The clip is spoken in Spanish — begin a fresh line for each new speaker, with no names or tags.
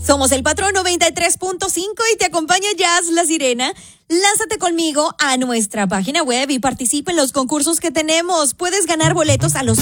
Somos el Patrón 93.5 y te acompaña Jazz La Sirena. Lánzate conmigo a nuestra página web y participa en los concursos que tenemos. Puedes ganar boletos a los